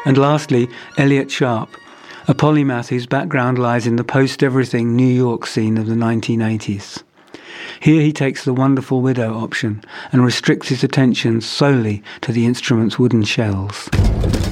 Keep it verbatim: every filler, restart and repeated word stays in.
And lastly, Elliot Sharp, a polymath whose background lies in the post-everything New York scene of the nineteen eighties. Here he takes the Wonderful Widow option and restricts his attention solely to the instrument's wooden shells.